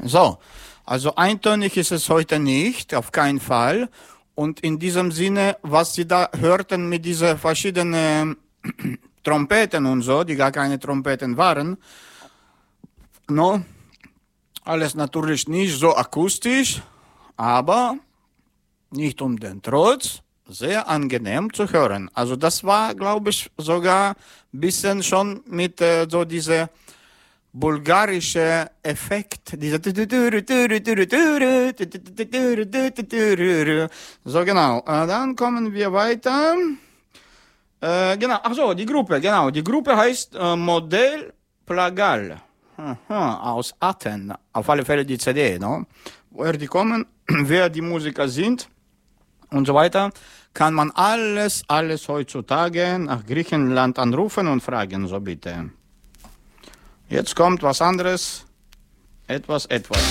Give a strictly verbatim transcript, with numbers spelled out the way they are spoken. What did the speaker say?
So, also eintönig ist es heute nicht, auf keinen Fall. Und in diesem Sinne, was Sie da hörten mit diesen verschiedenen Trompeten und so, die gar keine Trompeten waren, no, alles natürlich nicht so akustisch, aber nicht um den Trotz, sehr angenehm zu hören. Also das war, glaube ich, sogar ein bisschen schon mit äh, so diese bulgarische Effekt, dieser so genau. Äh, dann kommen wir weiter. Äh, genau, ach so, die Gruppe, genau. Die Gruppe heißt äh, Modell Plagal. Aha, aus Athen. Auf alle Fälle die C D, no? Woher die kommen, wer die Musiker sind und so weiter, kann man alles, alles heutzutage nach Griechenland anrufen und fragen, so bitte. Jetzt kommt was anderes, etwas, etwas.